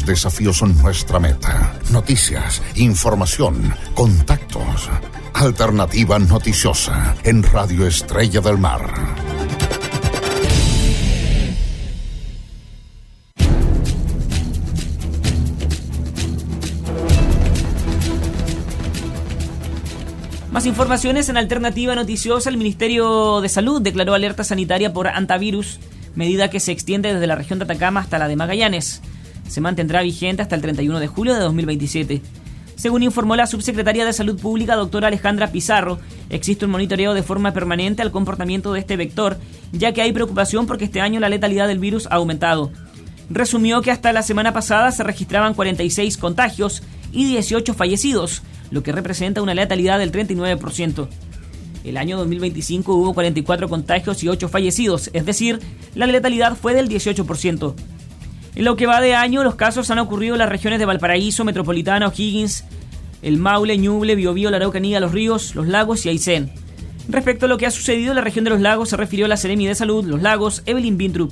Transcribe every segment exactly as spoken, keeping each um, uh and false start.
Los desafíos son nuestra meta. Noticias, información, contactos. Alternativa Noticiosa en Radio Estrella del Mar. Más informaciones en Alternativa Noticiosa. El Ministerio de Salud declaró alerta sanitaria por hantavirus, medida que se extiende desde la región de Atacama hasta la de Magallanes. Se mantendrá vigente hasta el treinta y uno de julio de dos mil veintisiete. Según informó la subsecretaria de Salud Pública, doctora Alejandra Pizarro, existe un monitoreo de forma permanente al comportamiento de este vector, ya que hay preocupación porque este año la letalidad del virus ha aumentado. Resumió que hasta la semana pasada se registraban cuarenta y seis contagios y dieciocho fallecidos, lo que representa una letalidad del treinta y nueve por ciento. El año dos mil veinticinco hubo cuarenta y cuatro contagios y ocho fallecidos, es decir, la letalidad fue del dieciocho por ciento. En lo que va de año, los casos han ocurrido en las regiones de Valparaíso, Metropolitana, O'Higgins, el Maule, Ñuble, Biobío, la Araucanía, Los Ríos, Los Lagos y Aysén. Respecto a lo que ha sucedido en la región de Los Lagos, se refirió la Seremi de Salud, Los Lagos, Evelyn Bintrup.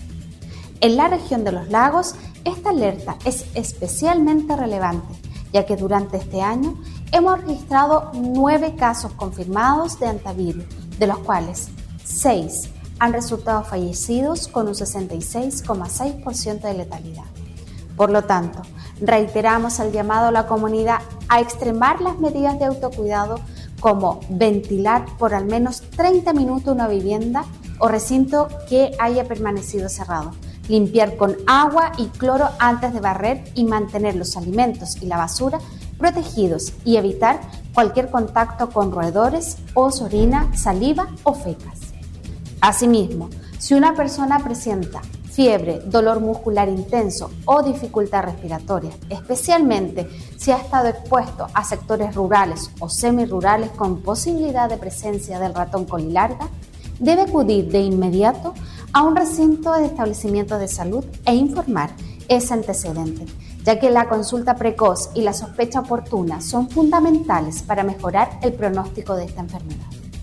En la región de Los Lagos, esta alerta es especialmente relevante, ya que durante este año hemos registrado nueve casos confirmados de hantavirus, de los cuales seis han resultado fallecidos con un sesenta y seis coma seis por ciento de letalidad. Por lo tanto, reiteramos el llamado a la comunidad a extremar las medidas de autocuidado, como ventilar por al menos treinta minutos una vivienda o recinto que haya permanecido cerrado, limpiar con agua y cloro antes de barrer y mantener los alimentos y la basura protegidos y evitar cualquier contacto con roedores, os, orina, saliva o fecas. Asimismo, si una persona presenta fiebre, dolor muscular intenso o dificultad respiratoria, especialmente si ha estado expuesto a sectores rurales o semirurales con posibilidad de presencia del ratón colilarga, debe acudir de inmediato a un recinto de establecimientos de salud e informar ese antecedente, ya que la consulta precoz y la sospecha oportuna son fundamentales para mejorar el pronóstico de esta enfermedad.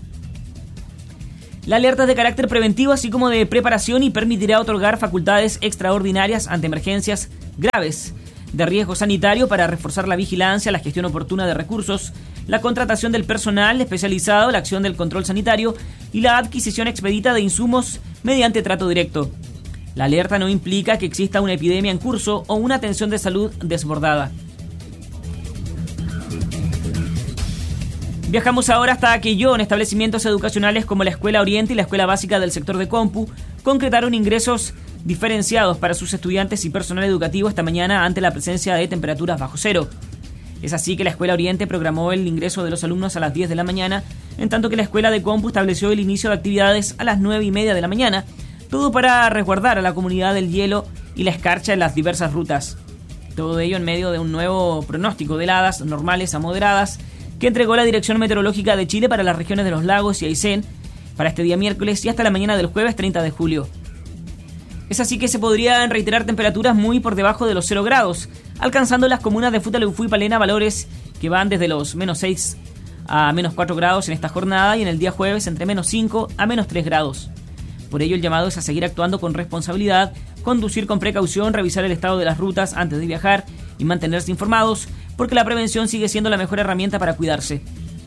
La alerta es de carácter preventivo, así como de preparación, y permitirá otorgar facultades extraordinarias ante emergencias graves de riesgo sanitario para reforzar la vigilancia, la gestión oportuna de recursos, la contratación del personal especializado, la acción del control sanitario y la adquisición expedita de insumos mediante trato directo. La alerta no implica que exista una epidemia en curso o una atención de salud desbordada. Viajamos ahora hasta Aquellón. Establecimientos educacionales como la Escuela Oriente y la Escuela Básica del sector de Compu concretaron ingresos diferenciados para sus estudiantes y personal educativo esta mañana ante la presencia de temperaturas bajo cero. Es así que la Escuela Oriente programó el ingreso de los alumnos a las diez de la mañana, en tanto que la Escuela de Compu estableció el inicio de actividades a las nueve y media de la mañana, todo para resguardar a la comunidad del hielo y la escarcha en las diversas rutas. Todo ello en medio de un nuevo pronóstico de heladas normales a moderadas que entregó la Dirección Meteorológica de Chile para las regiones de Los Lagos y Aysén para este día miércoles y hasta la mañana del jueves treinta de julio. Es así que se podrían reiterar temperaturas muy por debajo de los cero grados, alcanzando las comunas de Futaleufú y Palena valores que van desde los menos seis a menos cuatro grados en esta jornada y en el día jueves entre menos cinco a menos tres grados. Por ello el llamado es a seguir actuando con responsabilidad, conducir con precaución, revisar el estado de las rutas antes de viajar y mantenerse informados, porque la prevención sigue siendo la mejor herramienta para cuidarse.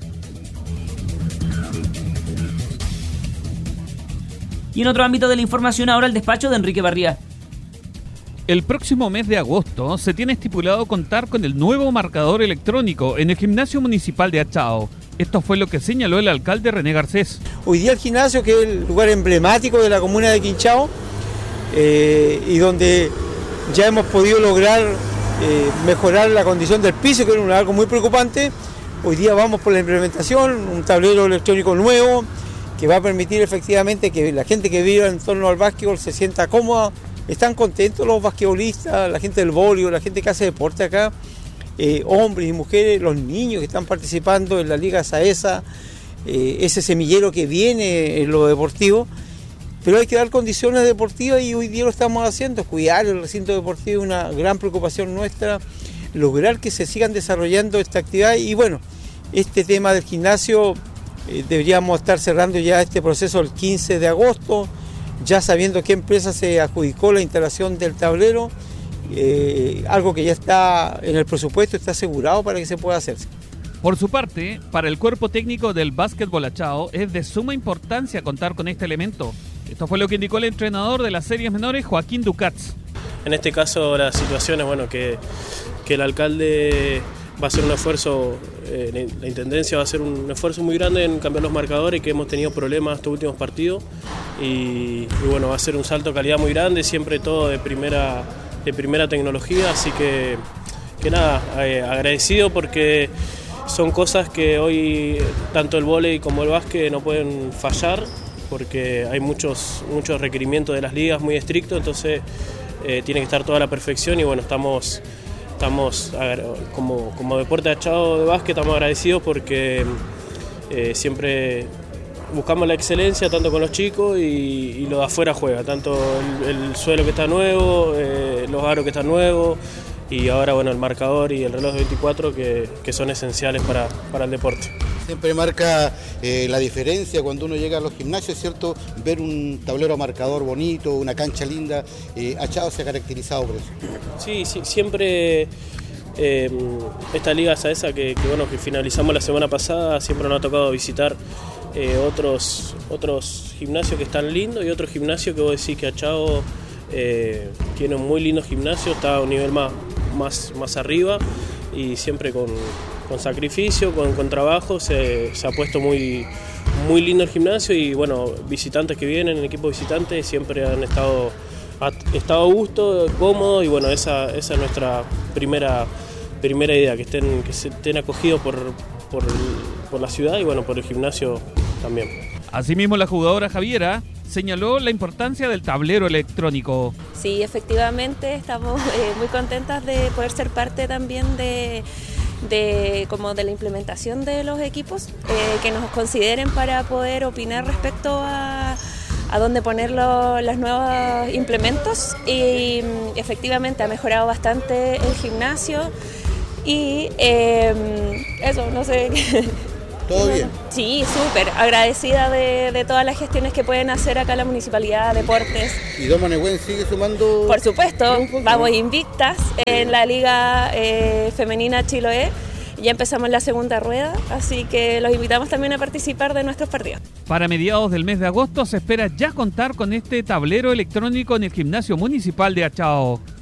Y en otro ámbito de la información, ahora el despacho de Enrique Barría. El próximo mes de agosto se tiene estipulado contar con el nuevo marcador electrónico en el Gimnasio Municipal de Achao. Esto fue lo que señaló el alcalde René Garcés. Hoy día el gimnasio, que es el lugar emblemático de la comuna de Quinchao, eh, y donde ya hemos podido lograr eh, mejorar la condición del piso, que era algo muy preocupante. Hoy día vamos por la implementación, un tablero electrónico nuevo, que va a permitir efectivamente que la gente que viva en torno al básquetbol se sienta cómoda. Están contentos los basquetbolistas, la gente del voleibol, la gente que hace deporte acá, eh, hombres y mujeres, los niños que están participando en la Liga SAESA, eh, ese semillero que viene en lo deportivo. Pero hay que dar condiciones deportivas y hoy día lo estamos haciendo. Cuidar el recinto deportivo es una gran preocupación nuestra, lograr que se sigan desarrollando esta actividad. Y bueno, este tema del gimnasio eh, deberíamos estar cerrando ya este proceso el quince de agosto, ya sabiendo qué empresa se adjudicó la instalación del tablero, eh, algo que ya está en el presupuesto, está asegurado para que se pueda hacer. Por su parte, para el cuerpo técnico del básquetbol Achao es de suma importancia contar con este elemento. Esto fue lo que indicó el entrenador de las series menores, Joaquín Ducatz. En este caso la situación es bueno, que, que el alcalde va a hacer un esfuerzo, eh, la intendencia va a hacer un esfuerzo muy grande en cambiar los marcadores, que hemos tenido problemas estos últimos partidos y, y bueno, va a ser un salto de calidad muy grande, siempre todo de primera, de primera tecnología, así que, que nada, eh, agradecido porque son cosas que hoy tanto el vóley como el básquet no pueden fallar porque hay muchos, muchos requerimientos de las ligas muy estrictos, entonces eh, tiene que estar toda la perfección y bueno, estamos... Estamos, como, como deporte de Achao de básquet, estamos agradecidos porque eh, siempre buscamos la excelencia tanto con los chicos y, y lo de afuera juega, tanto el, el suelo que está nuevo, eh, los aros que están nuevos y ahora bueno el marcador y el reloj de veinticuatro que, que son esenciales para, para el deporte. Siempre marca eh, la diferencia cuando uno llega a los gimnasios, ¿cierto? Ver un tablero marcador bonito, una cancha linda. Eh, Achao se ha caracterizado por eso. Sí, sí, siempre eh, esta liga esa que, que, bueno, que finalizamos la semana pasada, siempre nos ha tocado visitar eh, otros, otros gimnasios que están lindos y otros gimnasios que vos decís que Achao eh, tiene un muy lindo gimnasio, está a un nivel más, más, más arriba y siempre con... con sacrificio, con, con trabajo, se, se ha puesto muy, muy lindo el gimnasio y bueno, visitantes que vienen, el equipo visitante siempre han estado, ha estado a gusto, cómodo y bueno, esa, esa es nuestra primera, primera idea, que estén, que se estén acogidos por, por, por la ciudad y bueno, por el gimnasio también. Asimismo, la jugadora Javiera señaló la importancia del tablero electrónico. Sí, efectivamente, estamos eh, muy contentas de poder ser parte también de... de como de la implementación de los equipos, eh, que nos consideren para poder opinar respecto a, a dónde poner lo, los nuevos implementos y efectivamente ha mejorado bastante el gimnasio y eh, eso, no sé. ¿Todo bien? Sí, súper, agradecida de, de todas las gestiones que pueden hacer acá la Municipalidad, Deportes. ¿Y Doma Nehuen sigue sumando? Por supuesto, vamos invictas en la Liga eh, Femenina Chiloé. Ya empezamos la segunda rueda, así que los invitamos también a participar de nuestros partidos. Para mediados del mes de agosto se espera ya contar con este tablero electrónico en el Gimnasio Municipal de Achao.